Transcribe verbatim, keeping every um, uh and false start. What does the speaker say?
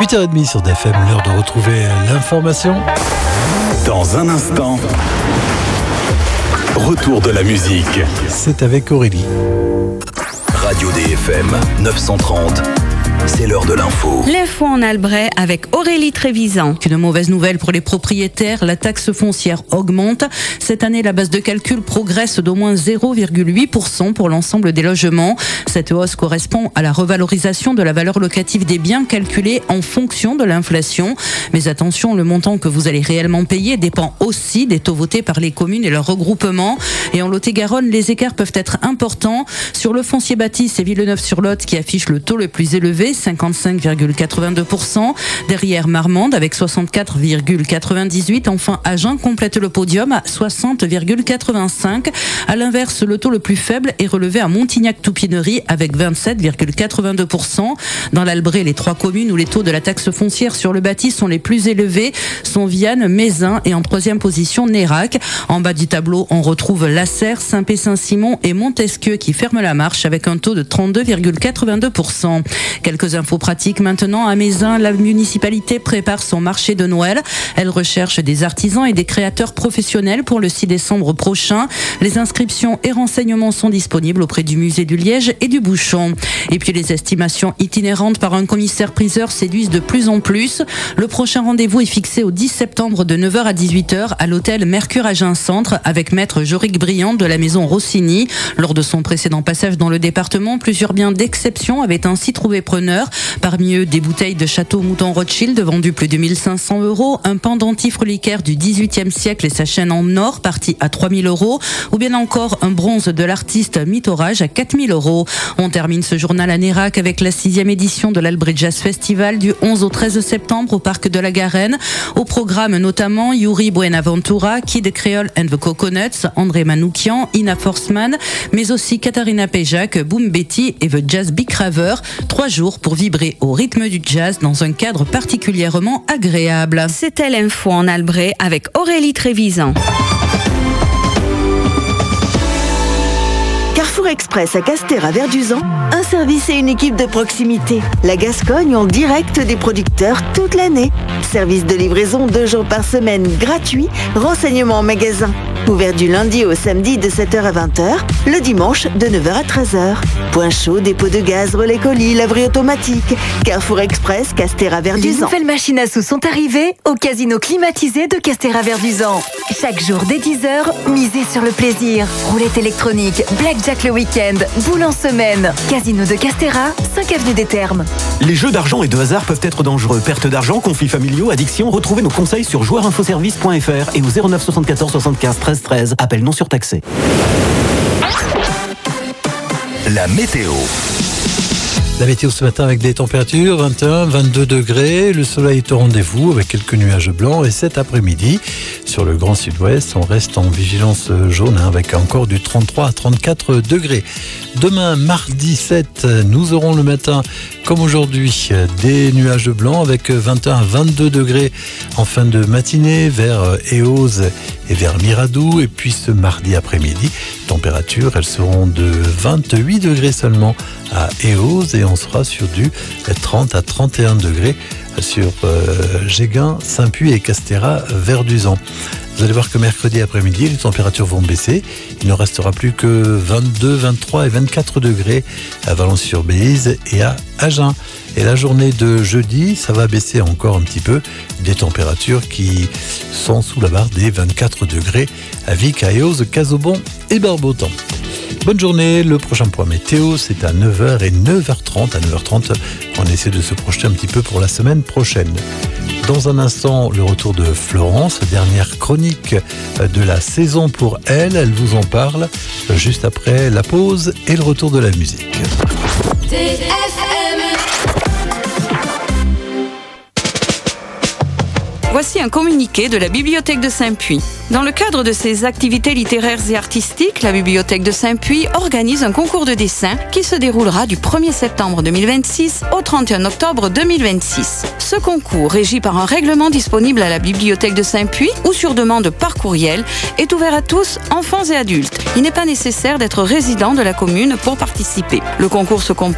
huit heures trente sur D F M, l'heure de retrouver l'information. Dans un instant, retour de la musique. C'est avec Aurélie. Radio D F M neuf cent trente. C'est l'heure de l'info. L'info en Albret avec Aurélie Trévisan. Une mauvaise nouvelle pour les propriétaires, la taxe foncière augmente. Cette année, la base de calcul progresse d'au moins zéro virgule huit pour cent pour l'ensemble des logements. Cette hausse correspond à la revalorisation de la valeur locative des biens calculée en fonction de l'inflation. Mais attention, le montant que vous allez réellement payer dépend aussi des taux votés par les communes et leurs regroupements. Et en Lot-et-Garonne, les écarts peuvent être importants. Sur le foncier bâti, c'est Villeneuve-sur-Lot qui affiche le taux le plus élevé, cinquante-cinq virgule quatre-vingt-deux pour cent. Derrière Marmande avec soixante-quatre virgule quatre-vingt-dix-huit. Enfin, Agen complète le podium à soixante virgule quatre-vingt-cinq. À l'inverse, le taux le plus faible est relevé à Montignac-Toupinerie avec vingt-sept virgule quatre-vingt-deux pour cent. Dans l'Albret, les trois communes où les taux de la taxe foncière sur le bâti sont les plus élevés sont Vianne, Mézin et en troisième position Nérac. En bas du tableau, on retrouve Lasserre, Saint-Pé-Saint-Simon et Montesquieu qui ferment la marche avec un taux de trente-deux virgule quatre-vingt-deux pour cent. Quelques infos pratiques maintenant. À Mézin, la municipalité prépare son marché de Noël. Elle recherche des artisans et des créateurs professionnels pour le six décembre prochain. Les inscriptions et renseignements sont disponibles auprès du musée du Liège et du Bouchon. Et puis les estimations itinérantes par un commissaire-priseur séduisent de plus en plus. Le prochain rendez-vous est fixé au dix septembre de neuf heures à dix-huit heures à l'hôtel Mercure Agen Centre avec maître Joric Briand de la maison Rossini. Lors de son précédent passage dans le département, plusieurs biens d'exception avaient ainsi trouvé preneur. Parmi eux, des bouteilles de Château Mouton Rothschild vendues plus de mille cinq cents euros, un pendentif reliquaire du dix-huitième siècle et sa chaîne en or partie à trois mille euros, ou bien encore un bronze de l'artiste Mythorage à quatre mille euros. On termine ce journal à Nérac avec la sixième édition de l'Albret Jazz Festival du onze au treize septembre au parc de la Garenne. Au programme notamment Yuri Buenaventura, Kid Creole and the Coconuts, André Manoukian, Ina Forsman, mais aussi Katharina Péjac, Boom Betty et The Jazz Big Raver. Trois jours pour vibrer au rythme du jazz dans un cadre particulièrement agréable. C'était l'info en Albret avec Aurélie Trévisan. Carrefour Express à Castres à Verduzan, un service et une équipe de proximité. La Gascogne en direct des producteurs toute l'année. Service de livraison deux jours par semaine gratuit, renseignements en magasin. Ouvert du lundi au samedi de sept heures à vingt heures, le dimanche de neuf heures à treize heures. Point chaud, dépôt de gaz, relais colis, laverie automatique. Carrefour Express, Castres à Verduzan. Les nouvelles machines à sous sont arrivées au casino climatisé de Castres à Verduzan. Chaque jour dès dix heures, misez sur le plaisir. Roulette électronique, blackjack le week-end, boule en semaine. Casino de Castres, cinq avenue des Thermes. Les jeux d'argent et de hasard peuvent être dangereux. Perte d'argent, conflits familiaux, addiction. Retrouvez nos conseils sur joueur info service point f r et au zéro neuf soixante-quatorze soixante-quinze treize treize. Appel non surtaxé. La météo. La météo ce matin avec des températures vingt et un, vingt-deux degrés. Le soleil est au rendez-vous avec quelques nuages blancs. Et cet après-midi, sur le Grand Sud-Ouest, on reste en vigilance jaune hein, avec encore du trente-trois à trente-quatre degrés. Demain, mardi sept, nous aurons le matin, comme aujourd'hui, des nuages blancs avec vingt et un à vingt-deux degrés en fin de matinée vers Eauze et vers Miradou. Et puis ce mardi après-midi, températures, elles seront de vingt-huit degrés seulement à Eauze et on sera sur du trente à trente et un degrés sur euh, Géguin, Saint-Puy et Castéra-Verduzan. Vous allez voir que mercredi après-midi, les températures vont baisser. Il ne restera plus que vingt-deux, vingt-trois et vingt-quatre degrés à Valence-sur-Béziers et à Agen. Et la journée de jeudi, ça va baisser encore un petit peu. Des températures qui sont sous la barre des vingt-quatre degrés à Vic, à Eauze, Casaubon et Barbotan. Bonne journée, le prochain point météo, c'est à neuf heures et neuf heures trente. À neuf heures trente, on essaie de se projeter un petit peu pour la semaine prochaine. Dans un instant, le retour de Florence, dernière chronique de la saison pour elle. Elle vous en parle juste après la pause et le retour de la musique. D F M. Voici un communiqué de la Bibliothèque de Saint-Puy. Dans le cadre de ses activités littéraires et artistiques, la Bibliothèque de Saint-Puy organise un concours de dessin qui se déroulera du premier septembre deux mille vingt-six au trente et un octobre deux mille vingt-six. Ce concours, régi par un règlement disponible à la Bibliothèque de Saint-Puy ou sur demande par courriel, est ouvert à tous, enfants et adultes. Il n'est pas nécessaire d'être résident de la commune pour participer. Le concours se compose